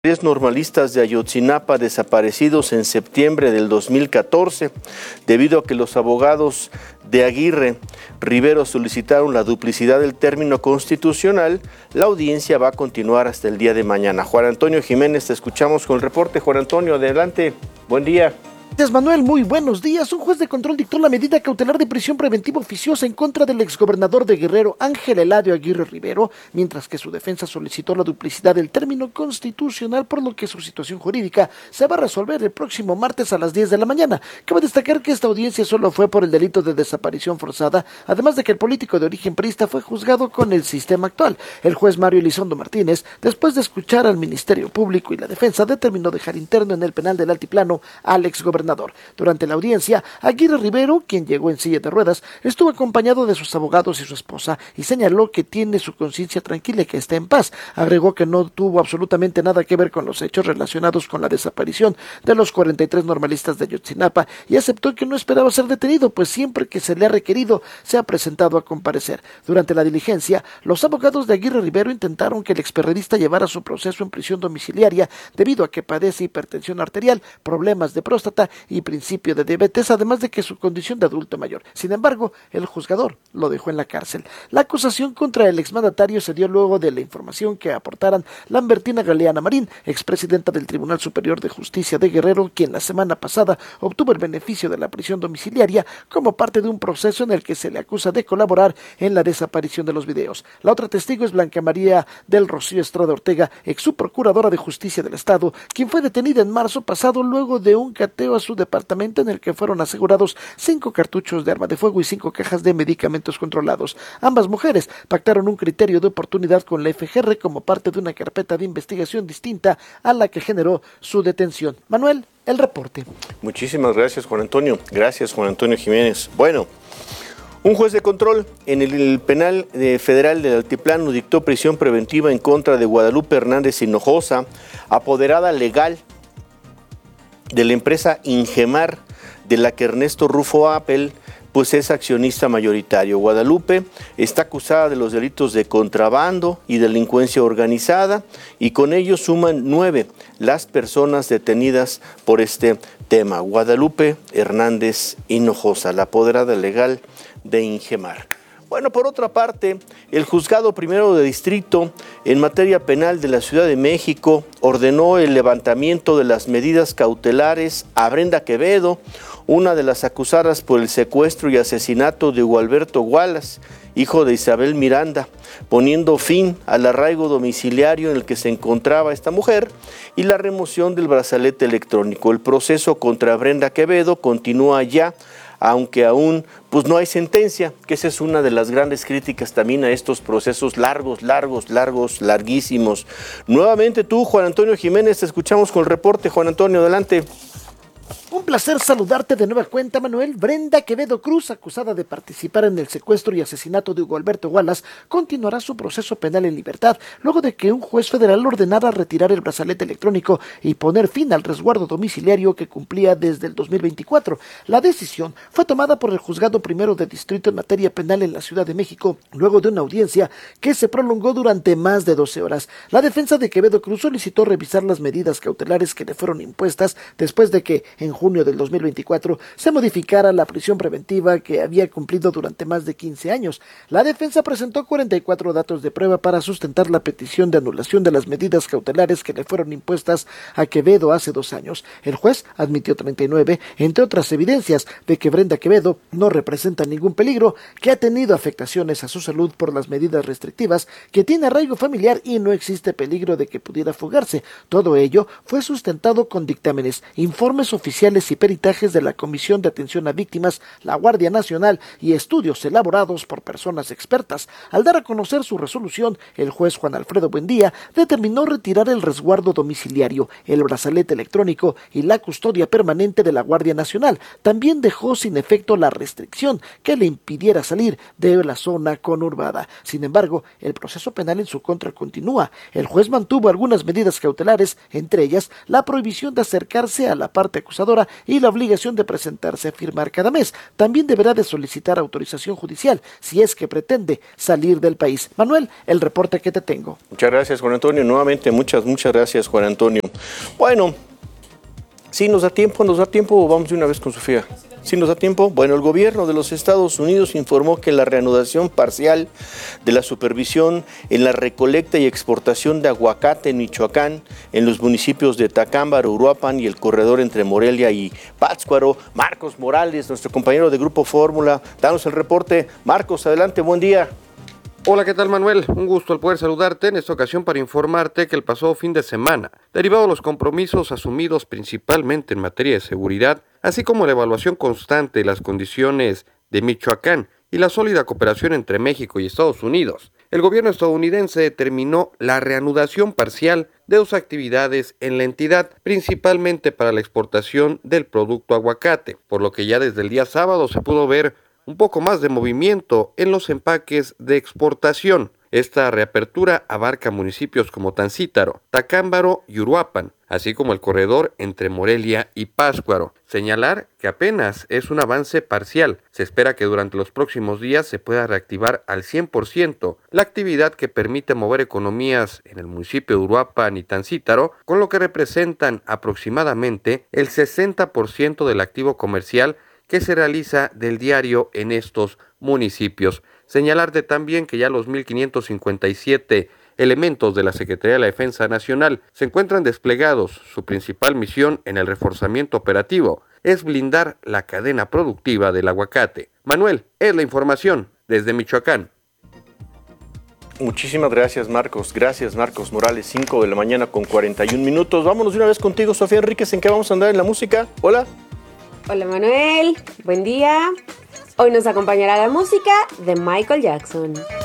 10 normalistas de Ayotzinapa desaparecidos en septiembre del 2014, debido a que los abogados de Aguirre Rivero solicitaron la duplicidad del término constitucional. La audiencia va a continuar hasta el día de mañana. Juan Antonio Jiménez, te escuchamos con el reporte. Juan Antonio, adelante. Buen día. Gracias, Manuel, muy buenos días. Un juez de control dictó la medida cautelar de prisión preventiva oficiosa en contra del exgobernador de Guerrero, Ángel Eladio Aguirre Rivero, mientras que su defensa solicitó la duplicidad del término constitucional, por lo que su situación jurídica se va a resolver el próximo martes a las 10 de la mañana. Cabe destacar que esta audiencia solo fue por el delito de desaparición forzada, además de que el político de origen priista fue juzgado con el sistema actual. El juez Mario Elizondo Martínez, después de escuchar al Ministerio Público y la defensa, determinó dejar interno en el penal del Altiplano al exgobernador. Durante la audiencia, Aguirre Rivero, quien llegó en silla de ruedas, estuvo acompañado de sus abogados y su esposa y señaló que tiene su conciencia tranquila y que está en paz. Agregó que no tuvo absolutamente nada que ver con los hechos relacionados con la desaparición de los 43 normalistas de Ayotzinapa y aceptó que no esperaba ser detenido, pues siempre que se le ha requerido se ha presentado a comparecer. Durante la diligencia, los abogados de Aguirre Rivero intentaron que el experredista llevara su proceso en prisión domiciliaria debido a que padece hipertensión arterial, problemas de próstata y principio de diabetes, además de que su condición de adulto mayor. Sin embargo, el juzgador lo dejó en la cárcel. La acusación contra el exmandatario se dio luego de la información que aportaran Lambertina Galeana Marín, expresidenta del Tribunal Superior de Justicia de Guerrero, quien la semana pasada obtuvo el beneficio de la prisión domiciliaria como parte de un proceso en el que se le acusa de colaborar en la desaparición de los videos. La otra testigo es Blanca María del Rocío Estrada Ortega, ex subprocuradora de Justicia del Estado, quien fue detenida en marzo pasado luego de un cateo a su departamento en el que fueron asegurados 5 cartuchos de arma de fuego y 5 cajas de medicamentos controlados. Ambas mujeres pactaron un criterio de oportunidad con la FGR como parte de una carpeta de investigación distinta a la que generó su detención. Manuel, el reporte. Muchísimas gracias, Juan Antonio. Gracias, Juan Antonio Jiménez. Bueno, un juez de control en el penal federal del Altiplano dictó prisión preventiva en contra de Guadalupe Hernández Hinojosa, apoderada legal de la empresa Ingemar, de la que Ernesto Rufo Apel pues es accionista mayoritario. Guadalupe está acusada de los delitos de contrabando y delincuencia organizada, y con ello suman 9 las personas detenidas por este tema. Guadalupe Hernández Hinojosa, la apoderada legal de Ingemar. Bueno, por otra parte, el Juzgado Primero de Distrito en materia penal de la Ciudad de México ordenó el levantamiento de las medidas cautelares a Brenda Quevedo, una de las acusadas por el secuestro y asesinato de Hugo Alberto Wallace, hijo de Isabel Miranda, poniendo fin al arraigo domiciliario en el que se encontraba esta mujer y la remoción del brazalete electrónico. El proceso contra Brenda Quevedo continúa ya, aunque aún pues no hay sentencia, que esa es una de las grandes críticas también a estos procesos larguísimos. Nuevamente tú, Juan Antonio Jiménez, te escuchamos con el reporte. Juan Antonio, adelante. Un placer saludarte de nueva cuenta, Manuel. Brenda Quevedo Cruz, acusada de participar en el secuestro y asesinato de Hugo Alberto Wallace, continuará su proceso penal en libertad, luego de que un juez federal ordenara retirar el brazalete electrónico y poner fin al resguardo domiciliario que cumplía desde el 2024. La decisión fue tomada por el Juzgado Primero de Distrito en materia penal en la Ciudad de México, luego de una audiencia que se prolongó durante más de 12 horas. La defensa de Quevedo Cruz solicitó revisar las medidas cautelares que le fueron impuestas después de que, en junio del 2024, se modificara la prisión preventiva que había cumplido durante más de 15 años. La defensa presentó 44 datos de prueba para sustentar la petición de anulación de las medidas cautelares que le fueron impuestas a Quevedo hace 2 años. El juez admitió 39, entre otras evidencias de que Brenda Quevedo no representa ningún peligro, que ha tenido afectaciones a su salud por las medidas restrictivas, que tiene arraigo familiar y no existe peligro de que pudiera fugarse. Todo ello fue sustentado con dictámenes, informes oficiales y peritajes de la Comisión de Atención a Víctimas, la Guardia Nacional y estudios elaborados por personas expertas. Al dar a conocer su resolución, el juez Juan Alfredo Buendía determinó retirar el resguardo domiciliario, el brazalete electrónico y la custodia permanente de la Guardia Nacional. También dejó sin efecto la restricción que le impidiera salir de la zona conurbada. Sin embargo, el proceso penal en su contra continúa. El juez mantuvo algunas medidas cautelares, entre ellas la prohibición de acercarse a la parte acusadora tierra y la obligación de presentarse a firmar cada mes. También deberá de solicitar autorización judicial si es que pretende salir del país. Manuel, el reporte que te tengo. Muchas gracias, Juan Antonio. Nuevamente, muchas gracias, Juan Antonio. Bueno, sí nos da tiempo, vamos de una vez con Sofía. ¿Sí nos da tiempo? Bueno, el gobierno de los Estados Unidos informó que la reanudación parcial de la supervisión en la recolecta y exportación de aguacate en Michoacán, en los municipios de Tacámbaro, Uruapan y el corredor entre Morelia y Pátzcuaro. Marcos Morales, nuestro compañero de Grupo Fórmula, danos el reporte. Marcos, adelante, buen día. Hola, ¿qué tal, Manuel? Un gusto al poder saludarte en esta ocasión para informarte que el pasado fin de semana, derivado de los compromisos asumidos principalmente en materia de seguridad, así como la evaluación constante de las condiciones de Michoacán y la sólida cooperación entre México y Estados Unidos, el gobierno estadounidense determinó la reanudación parcial de sus actividades en la entidad, principalmente para la exportación del producto aguacate, por lo que ya desde el día sábado se pudo ver un poco más de movimiento en los empaques de exportación. Esta reapertura abarca municipios como Tancítaro, Tacámbaro y Uruapan, así como el corredor entre Morelia y Pátzcuaro. Señalar que apenas es un avance parcial. Se espera que durante los próximos días se pueda reactivar al 100% la actividad que permite mover economías en el municipio de Uruapan y Tancítaro, con lo que representan aproximadamente el 60% del activo comercial que se realiza del diario en estos municipios. Señalarte también que ya los 1.557 elementos de la Secretaría de la Defensa Nacional se encuentran desplegados. Su principal misión en el reforzamiento operativo es blindar la cadena productiva del aguacate. Manuel, es la información desde Michoacán. Muchísimas gracias, Marcos. Gracias, Marcos Morales, 5 de la mañana con 41 minutos. Vámonos de una vez contigo, Sofía Enríquez. ¿En qué vamos a andar en la música? Hola. Hola Manuel, buen día. Hoy nos acompañará la música de Michael Jackson.